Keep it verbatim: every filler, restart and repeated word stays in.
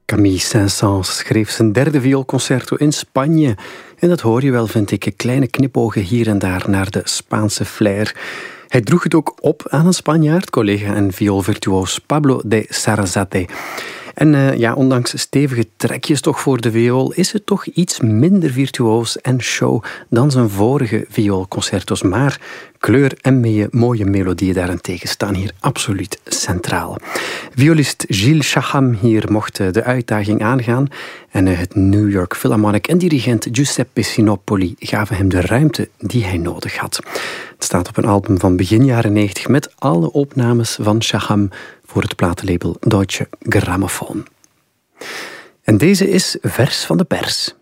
Camille Saint-Saëns schreef zijn derde vioolconcerto in Spanje. En dat hoor je wel, vind ik. Kleine knipogen hier en daar naar de Spaanse flair. Hij droeg het ook op aan een Spanjaard, collega en vioolvirtuoos Pablo de Sarasate. En uh, ja, ondanks stevige trekjes toch voor de viool, is het toch iets minder virtuoos en show dan zijn vorige vioolconcertos. Maar kleur en mee, mooie melodieën daarentegen staan hier absoluut centraal. Violist Gilles Chaham hier mocht de uitdaging aangaan. En het New York Philharmonic en dirigent Giuseppe Sinopoli gaven hem de ruimte die hij nodig had. Het staat op een album van begin jaren negentig met alle opnames van Chaham voor het platenlabel Deutsche Grammophon. En deze is vers van de pers.